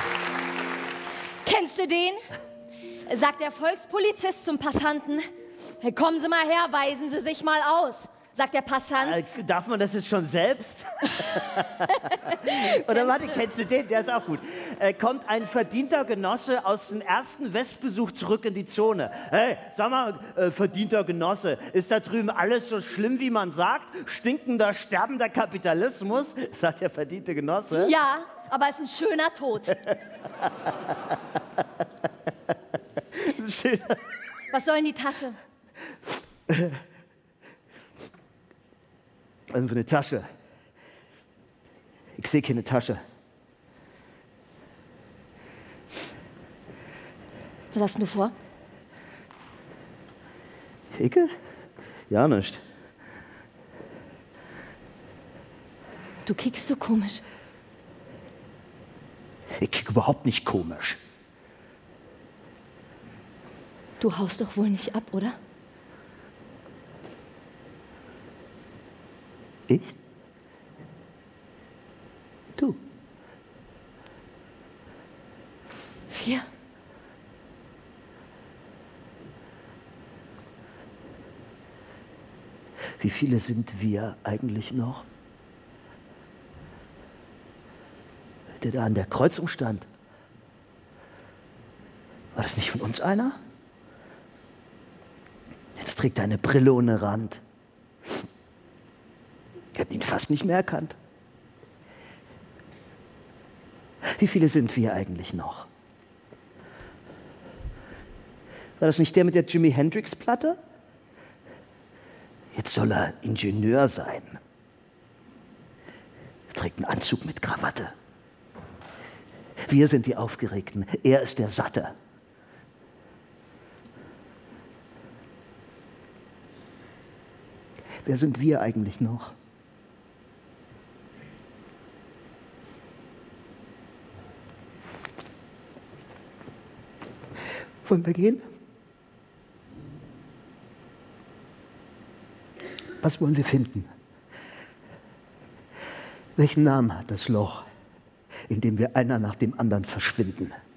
Kennst du den? Sagt der Volkspolizist zum Passanten. Kommen Sie mal her, weisen Sie sich mal aus. Sagt der Passant. Darf man das jetzt schon selbst? Oder warte, kennst du den? Der ist auch gut. Kommt ein verdienter Genosse aus dem ersten Westbesuch zurück in die Zone. Hey, sag mal, verdienter Genosse, ist da drüben alles so schlimm, wie man sagt? Stinkender, sterbender Kapitalismus? Sagt der verdiente Genosse. Ja, aber es ist ein schöner Tod. Was soll in die Tasche? Was für eine Tasche? Ich sehe keine Tasche. Was hast du vor? Ecke? Ja, nicht. Du kickst so komisch. Ich kick überhaupt nicht komisch. Du haust doch wohl nicht ab, oder? Ich? Du? Wir? Wie viele sind wir eigentlich noch? Der da an der Kreuzung stand. War das nicht von uns einer? Jetzt trägt er eine Brille ohne Rand. Wir hätten ihn fast nicht mehr erkannt. Wie viele sind wir eigentlich noch? War das nicht der mit der Jimi Hendrix-Platte? Jetzt soll er Ingenieur sein. Er trägt einen Anzug mit Krawatte. Wir sind die Aufgeregten, er ist der Satte. Wer sind wir eigentlich noch? Wollen wir gehen? Was wollen wir finden? Welchen Namen hat das Loch, in dem wir einer nach dem anderen verschwinden?